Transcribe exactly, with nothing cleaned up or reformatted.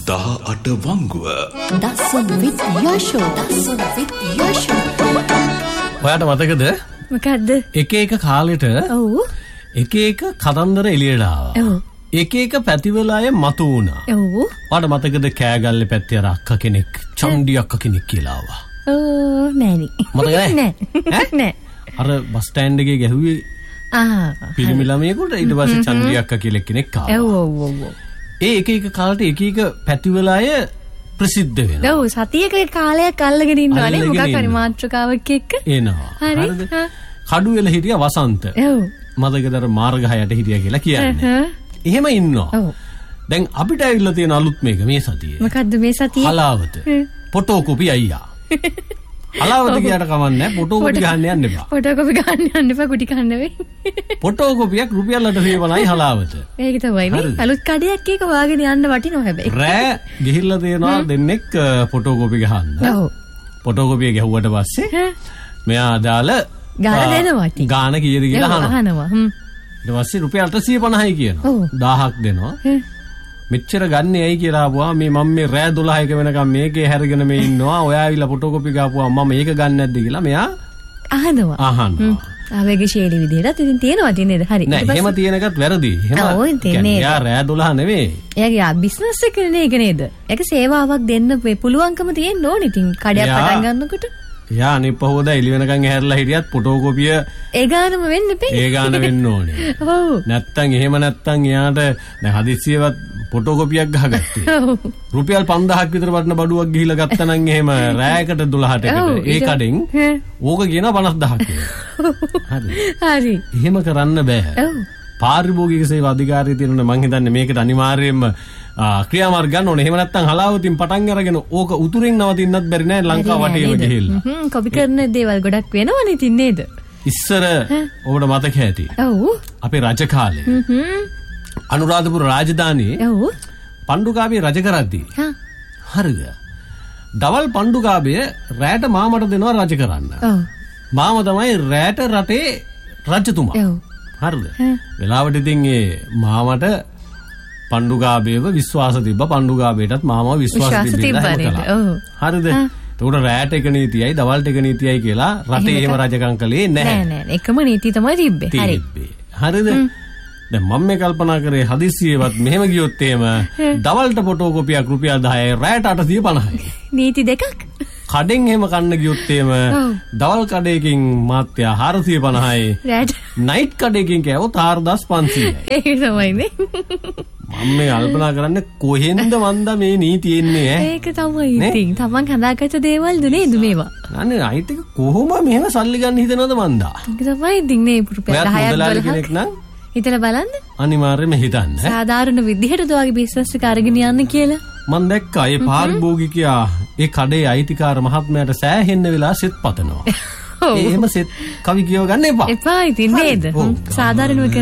දහ අට වංගුව දසුන් විත් යෂෝ දසුන් විත් යෂෝ. ඔයාට මතකද? මොකද්ද? එක එක කාලෙට ඔව් එක එක කතන්දර එළියට ආවා. ඔව් එක එක පැතිවල අය මතු වුණා. ඔව් ඔයාට මතකද කෑගල්ලේ පැත්තේ අර අක්කා කෙනෙක් චන්ඩි අක්කා කෙනෙක් කියලා ආවා. ඕ නෑනි. මතකද? නෑ නෑ. අර බස් ස්ටෑන්ඩ් එකේ ගැහුවේ ආ පිරිමි ළමයෙකුට ඊට පස්සේ චන්ඩි අක්කා කියලා කෙනෙක් ආවා. ඔව් ඔව් ඔව්. ඒ එක එක කාලෙට එක එක පැතිවල අය ප්‍රසිද්ධ වෙනවා. ඔව් සතියක කාලයක් අල්ලගෙන ඉන්නවනේ මොකක් හරි මාත්‍රකාවක් එක්ක. එනවා. හරිද? කඩුවෙල හිටියා වසන්ත. ඔව්. මතකද අර මාර්ගහයට හිටියා කියලා කියන්නේ. එහෙම ඉන්නවා. ඔව්. දැන් අපිට ඇවිල්ලා තියෙන අලුත් මේක මේ සතියේ. මොකද්ද මේ සතියේ? හලාවත. ෆොටෝකොපි අයියා. හලාවත කියට කමන්නේ නැහැ. ෆොටෝකොපි ගන්න යන්න එපා. ෆොටෝකොපි ගන්න යන්න එපා කුටි කන්න වෙයි. ෆොටෝකොපියක් රුපියල් අටසිය පනහයි හලාවත. ඒක තමයි නේ. අලුත් කඩයක් එක වාගෙන යන්න වටිනවා හැබැයි. රෑ ගිහිල්ලා තියෙනවා දෙන්නෙක් ෆොටෝකොපි ගහන්න. ඔව්. ෆොටෝකොපිය ගැහුවට පස්සේ මෙයා අදාළ ගාන දෙනවා ඉතින්. ගාන කීයද කියලා අහනවා. අහනවා. හ්ම්. ඊට පස්සේ රුපියල් අටසිය පනහයි කියනවා. ඔව්. දහයක් දෙනවා. මෙච්චර ගන්න ඇයි කියලා ආපුවා මේ මම මේ රෑ දොළහක වෙනකම් මේකේ හැරගෙන මේ ඉන්නවා. ඔයා ඇවිල්ලා ෆොටෝකොපි ගාපුවා මම මේක ගන්න නැද්ද කියලා මෙයා අහනවා. අහනවා. ආවේගශීලී විදිහට ඉතින් තියෙනවා නේද? හරි. නෑ එහෙම තියෙන එකත් වැරදි. එහෙම කියන්නේ එයා රෑ දොළහ නෙවෙයි. එයාගේ බිස්නස් එක නේ ඒක නේද? ඒක සේවාවක් දෙන්න පුළුවන්කම තියෙන්න ඕනේ. ඉතින් කඩයක් පටන් ගන්නකොට එයා අනිත් පහෝදා එළි වෙනකන් ඇහැරලා හිටියත් ෆොටෝකොපිය ඒ ගානම වෙන්න එපේ. ඒ ගාන වෙන්න ඕනේ. ඔව්. නැත්තම් එහෙම නැත්තම් එයාට දැන් හදිස්සියවත් ෆොටෝකොපියක් ගහගත්තේ. ඔව්. රුපියල් පන්දාහක් විතර වටින බඩුවක් ගිහිල්ලා ගත්තා නම් එහෙම රෑයකට දොළහට එකට ඒ කඩෙන් ඕක කියනවා පනස්දහක් කියලා. හරි. හරි. එහෙම කරන්න බෑ. ඔව්. පාරිභෝගික සේවා අධිකාරිය තියෙනුනේ මං හිතන්නේ මේකට අනිවාර්යයෙන්ම ක්‍රියාමාර්ග ගන්න ඕනේ. එහෙම නැත්නම් හලාවතින් පටන් අරගෙන ඕක උතුරෙන් නවතින්නත් බැරි නෑ ලංකාව වටේම ගිහිල්ලා. හ්ම් කොපි කරන දේවල් ගොඩක් වෙනවනේ ඉතින් නේද? ඉස්සර ඔබට මතක ඇති. ඔව්. අපේ රජ කාලේ. හ්ම්. අනුරාධපුර රාජධානියේ ඔව්. පණ්ඩුකාභය රජ කරද්දී. හා. හරිද? දවල් පණ්ඩුකාභය රැට මාමට දෙනවා රජ කරන්න. ඔව්. මාම තමයි රැට රටේ රජතුමා. ඔව්. හරිද? වෙලාවට ඉතින් ඒ මාමට පණ්ඩුකාභයව විශ්වාස තිබ්බා. පණ්ඩුකාභයටත් මාමව විශ්වාස තිබ්බා. ඔව්. හරිද? එතකොට රැට එක නීතියයි දවල්ට එක නීතියයි කියලා රටේ එහෙම රජකම් කළේ නැහැ. නෑ නෑ එකම නීතිය තමයි තිබ්බේ. හරි. හරිද? දැන් මම මේ කල්පනා කරේ හදිස්සියවත් මෙහෙම ගියොත් එහෙම දවල්ට ෆොටෝකොපියක් රුපියල් දහයයි රැට අටසිය පනහයි. නීති දෙකක්. කඩෙන් එහෙම කන්න ගියොත් එහෙම දවල් කඩේකින් මාත්‍ය හාරසිය පනහයි. රැට නයිට් කඩේකින් කෑවොත් හාරදාස් පන්සීයයි. ඒක තමයිනේ. මම මේ කල්පනා කරන්නේ කොහෙන්ද වන්දා මේ නීති එන්නේ ඈ? ඒක තමයි ඉතින් තමන් හදාගත්ත දේවල්ද නේද මේවා? අනේ අයිත් එක කොහොම මෙහෙම සල්ලි ගන්න හිතනවද මන්දා? ඒක තමයි ඉතින් නේ රුපියල් දහයක් කෙනෙක් නම් හිතලා බලන්න. අනිවාර්යයෙන්ම හිතන්න. සාධාරණ විදිහට ඔයාගේ බිස්නස් එක අරගෙන යන්න කියලා. මම දැක්කා ඒ පාරිභෝගිකයා ඒ කඩේ අයිතිකාර මහත්මයාට සෑහෙන්න වෙලා සෙත් පතනවා. එහෙම සෙත් කවි කියව ගන්න එපා. එපා ඉතින් නේද? සාධාරණව